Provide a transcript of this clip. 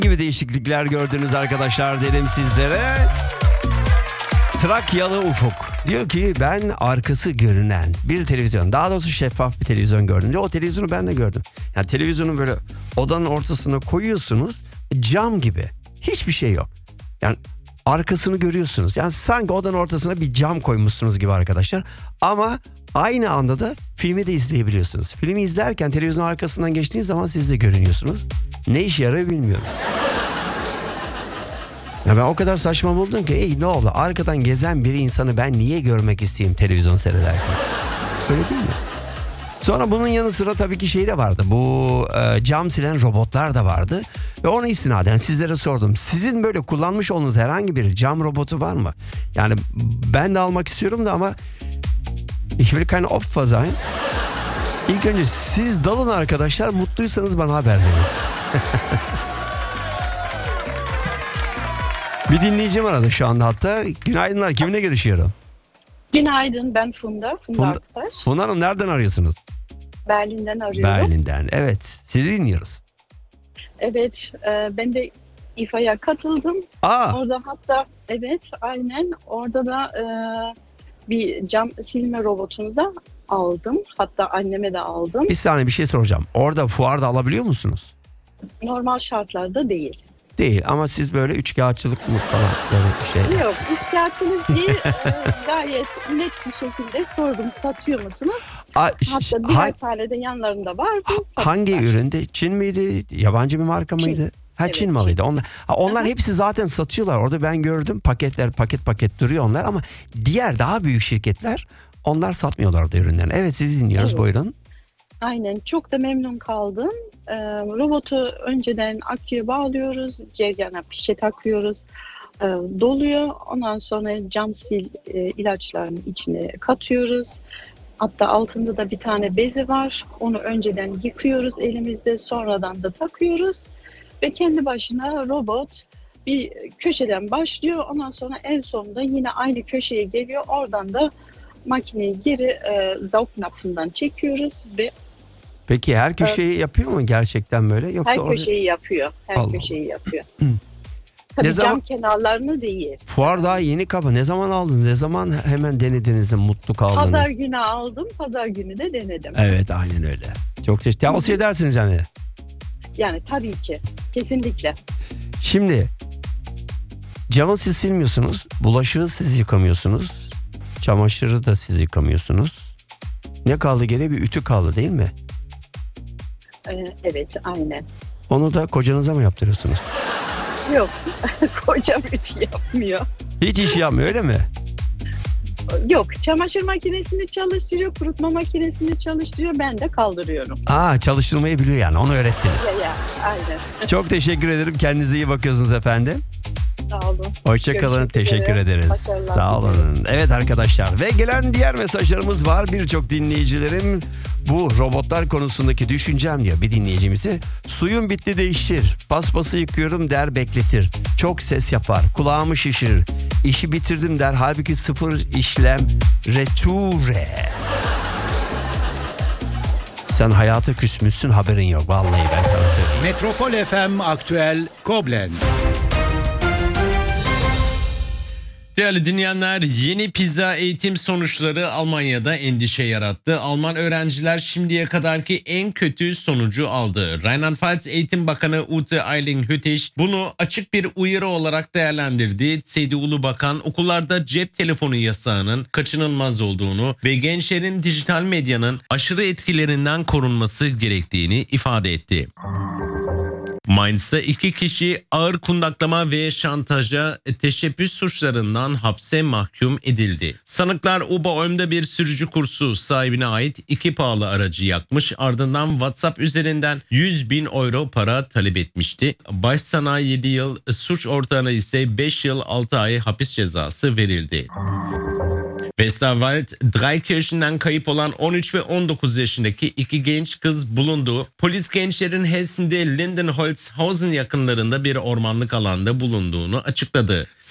gibi değişiklikler gördünüz arkadaşlar dedim sizlere. Trakyalı Ufuk diyor ki ben arkası görünen bir televizyon, daha doğrusu şeffaf bir televizyon gördüm diyor. O televizyonu ben de gördüm. Yani televizyonu böyle odanın ortasına koyuyorsunuz, cam gibi, hiçbir şey yok. Yani arkasını görüyorsunuz. Yani sanki odanın ortasına bir cam koymuşsunuz gibi arkadaşlar. Ama aynı anda da filmi de izleyebiliyorsunuz. Filmi izlerken televizyonun arkasından geçtiğiniz zaman siz de görünüyorsunuz. Ne işe yarıyor bilmiyorum. Ya ben o kadar saçma buldum ki ne oldu? Arkadan gezen bir insanı ben niye görmek isteyeyim televizyon seyrederken? Öyle değil mi? Sonra bunun yanı sıra tabii ki şey de vardı. Bu cam silen robotlar da vardı. Ve ona istinaden sizlere sordum. Sizin böyle kullanmış olduğunuz herhangi bir cam robotu var mı? Yani ben de almak istiyorum da ama ich will keine Opfer sein. İlk önce siz dalın arkadaşlar. Mutluysanız bana haber verin. Bir dinleyicim aradı şu anda hatta. Günaydınlar. Kiminle görüşüyorum? Günaydın, ben Funda arkadaş. Funda Hanım nereden arıyorsunuz? Berlin'den arıyorum. Berlin'den. Evet. Sizi dinliyoruz. Evet, ben de İFA'ya katıldım. Orada hatta evet aynen orada da bir cam silme robotunu da aldım. Hatta anneme de aldım. Bir saniye bir şey soracağım. Orada fuarda alabiliyor musunuz? Normal şartlarda değil. Değil ama siz böyle üçkağıtçılık mı falan böyle bir şey. Yok, üçkağıtçılık değil. Gayet net bir şekilde sordum, satıyor musunuz? Hatta diğer tane de yanlarında vardı. Hangi üründe? Çin miydi? Yabancı bir marka mıydı? Evet, Çin malıydı. Onlar hepsi zaten satıyorlar. Orada ben gördüm paketler paket duruyor onlar ama diğer daha büyük şirketler onlar satmıyorlar orada ürünlerini. Evet sizi dinliyoruz buyurun. Aynen çok da memnun kaldım. Robotu önceden aküye bağlıyoruz. Ceryana pişe takıyoruz. Doluyor. Ondan sonra cam sil ilaçlarını içine katıyoruz. Hatta altında da bir tane bezi var. Onu önceden yıkıyoruz elimizde. Sonradan da takıyoruz. Ve kendi başına robot bir köşeden başlıyor. Ondan sonra en sonunda yine aynı köşeye geliyor. Oradan da makineyi geri Saugnapf'ından çekiyoruz ve peki her köşeyi yapıyor mu gerçekten böyle? Yoksa her köşeyi yapıyor. Köşeyi yapıyor. Tabii cam kenarlarını değil. Fuar daha yeni kaba. Ne zaman aldınız? Ne zaman hemen denediniz de mutlu kaldınız? Pazar günü aldım. Pazar günü de denedim. Evet aynen öyle. Çok teşekkür ederim. Tavsiye edersiniz yani. Yani tabii ki. Kesinlikle. Şimdi camı siz silmiyorsunuz. Bulaşığı siz yıkamıyorsunuz. Çamaşırı da siz yıkamıyorsunuz. Ne kaldı geriye? Bir ütü kaldı değil mi? Evet aynen. Onu da kocanıza mı yaptırıyorsunuz? Yok. Kocam ütü yapmıyor. Hiç iş yapmıyor öyle mi? Yok. Çamaşır makinesini çalıştırıyor. Kurutma makinesini çalıştırıyor. Ben de kaldırıyorum. Çalıştırmayı biliyor yani. Onu öğrettiniz. Aynen. Çok teşekkür ederim. Kendinize iyi bakıyorsunuz efendim. Sağ olun. Hoşçakalın. Teşekkür ederiz. Başarılar Sağ olun. Evet arkadaşlar ve gelen diğer mesajlarımız var. Birçok dinleyicilerim bu robotlar konusundaki düşüncem diyor bir dinleyicimizi. Suyum bitti değiştir. Paspası yıkıyorum der bekletir. Çok ses yapar. Kulağımı şişirir. İşi bitirdim der. Halbuki sıfır işlem reture. Sen hayata küsmüşsün haberin yok. Vallahi ben sana söyleyeyim. Metropol FM Aktüel Koblenz. Değerli dinleyenler, yeni pizza eğitim sonuçları Almanya'da endişe yarattı. Alman öğrenciler şimdiye kadarki en kötü sonucu aldı. Rheinland-Pfalz Eğitim Bakanı Ute Eiling-Hüttich bunu açık bir uyarı olarak değerlendirdi. CDU'lu bakan okullarda cep telefonu yasağının kaçınılmaz olduğunu ve gençlerin dijital medyanın aşırı etkilerinden korunması gerektiğini ifade etti. Mainz'da 2 kişi ağır kundaklama ve şantaja teşebbüs suçlarından hapse mahkum edildi. Sanıklar Oberolm'da bir sürücü kursu sahibine ait 2 pahalı aracı yakmış, ardından WhatsApp üzerinden 100.000 euro para talep etmişti. Başsana 7 yıl, suç ortağına ise 5 yıl 6 ay hapis cezası verildi. Westerwald, Dreikirchen'den kayıp olan 13 ve 19 yaşındaki 2 genç kız bulundu. Polis gençlerin Hessen'de Lindenholzhausen yakınlarında bir ormanlık alanda bulunduğunu açıkladı.